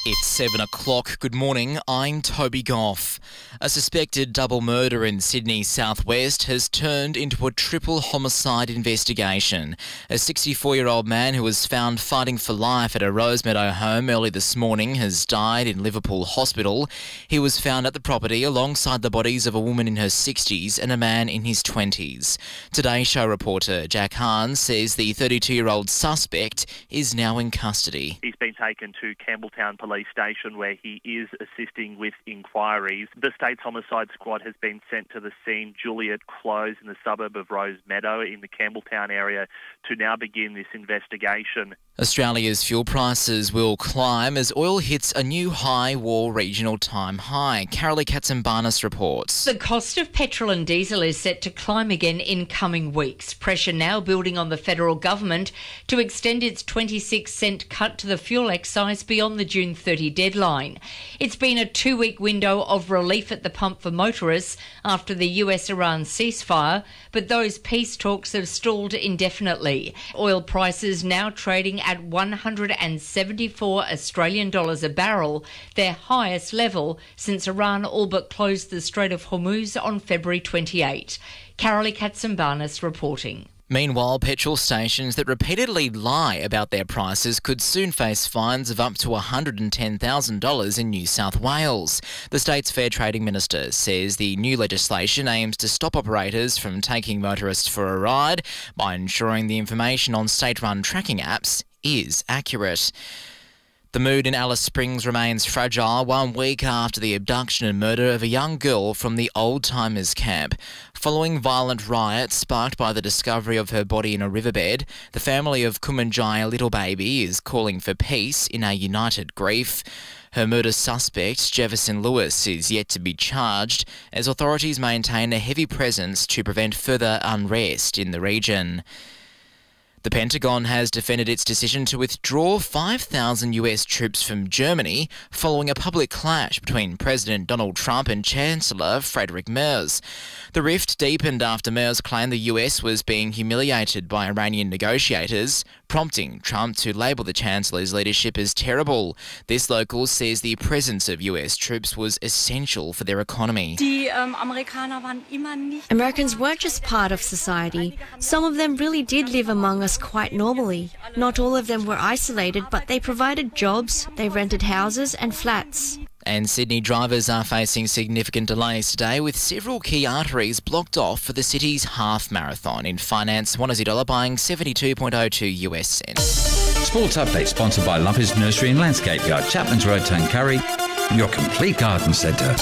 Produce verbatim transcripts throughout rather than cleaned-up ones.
It's seven o'clock. Good morning. I'm Toby Goff. A suspected double murder in Sydney's southwest has turned into a triple homicide investigation. A sixty-four-year-old man who was found fighting for life at a Rosemeadow home early this morning has died in Liverpool Hospital. He was found at the property alongside the bodies of a woman in her sixties and a man in his twenties. Today Show reporter Jack Hahn says the thirty-two-year-old suspect is now in custody. He's been taken to Campbelltown Police Station where he is assisting with inquiries. The State's Homicide Squad has been sent to the scene, Juliet Close in the suburb of Rosemeadow in the Campbelltown area, to now begin this investigation. Australia's fuel prices will climb as oil hits a new high war regional time high. Carolee Katsimbarnis reports. The cost of petrol and diesel is set to climb again in coming weeks. Pressure now building on the federal government to extend its twenty-six cent cut to the fuel excise beyond the June thirtieth deadline. It's been a two-week window of relief at the pump for motorists after the U S-Iran ceasefire, but those peace talks have stalled indefinitely. Oil prices now trading at one hundred seventy-four Australian dollars a barrel, their highest level since Iran all but closed the Strait of Hormuz on February twenty-eighth. Carolee Katsimbarnis reporting. Meanwhile, petrol stations that repeatedly lie about their prices could soon face fines of up to one hundred ten thousand dollars in New South Wales. The state's Fair Trading Minister says the new legislation aims to stop operators from taking motorists for a ride by ensuring the information on state-run tracking apps is accurate. The mood in Alice Springs remains fragile one week after the abduction and murder of a young girl from the Old Timers camp. Following violent riots sparked by the discovery of her body in a riverbed, the family of Kumanjaya Little Baby is calling for peace in a united grief. Her murder suspect, Jefferson Lewis, is yet to be charged as authorities maintain a heavy presence to prevent further unrest in the region. The Pentagon has defended its decision to withdraw five thousand U S troops from Germany following a public clash between President Donald Trump and Chancellor Friedrich Merz. The rift deepened after Merz claimed the U S was being humiliated by Iranian negotiators, prompting Trump to label the Chancellor's leadership as terrible. This local says the presence of U S troops was essential for their economy. Americans weren't just part of society. Some of them really did live among us quite normally. Not all of them were isolated, but they provided jobs, they rented houses and flats. And Sydney drivers are facing significant delays today, with several key arteries blocked off for the city's half marathon. In finance, one Aussie dollar buying seventy-two point oh two U S cents. Sports update sponsored by Lumpers Nursery and Landscape Yard, Chapman's Road, Tuncurry, your complete garden centre.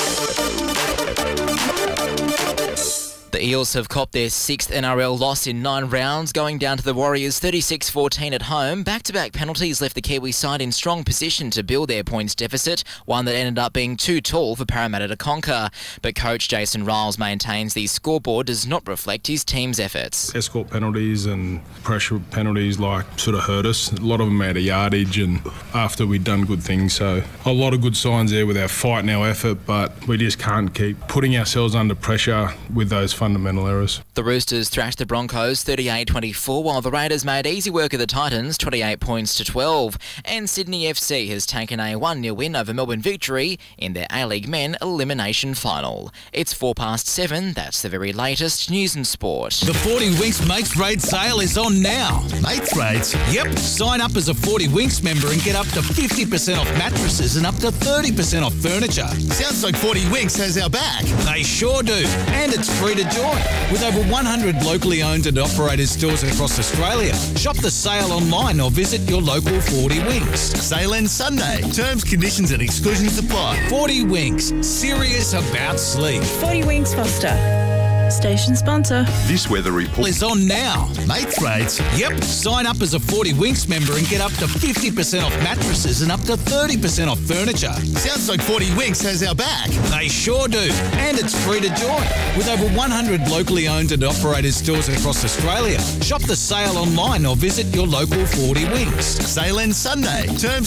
The Eels have copped their sixth N R L loss in nine rounds, going down to the Warriors thirty-six fourteen at home. Back-to-back penalties left the Kiwi side in strong position to build their points deficit, one that ended up being too tall for Parramatta to conquer. But coach Jason Riles maintains the scoreboard does not reflect his team's efforts. Escort penalties and pressure penalties like sort of hurt us. A lot of them out of yardage and after we'd done good things. So a lot of good signs there with our fight and our effort, but we just can't keep putting ourselves under pressure with those fundamental errors. The Roosters thrashed the Broncos thirty-eight twenty-four, while the Raiders made easy work of the Titans twenty-eight points to twelve. And Sydney F C has taken a one nil win over Melbourne Victory in their A-League Men elimination final. It's four past seven. That's the very latest news and sport. The forty Winks Mates Raid sale is on now. Mates Raids? Yep. Sign up as a forty Winks member and get up to fifty percent off mattresses and up to thirty percent off furniture. Sounds like forty Winks has our back. They sure do. And it's free to join. With over one hundred locally owned and operated stores across Australia. Shop the sale online or visit your local forty Winks. Sale ends Sunday. Terms, conditions and exclusions apply. forty Winks. Serious about sleep. forty Winks Foster. Station sponsor. This weather report is on now. Mates Raids? Yep. Sign up as a forty Winks member and get up to fifty percent off mattresses and up to thirty percent off furniture. Sounds like forty Winks has our back. They sure do. And it's free to join. With over one hundred locally owned and operated stores across Australia. Shop the sale online or visit your local forty Winks. Sale ends Sunday. Terms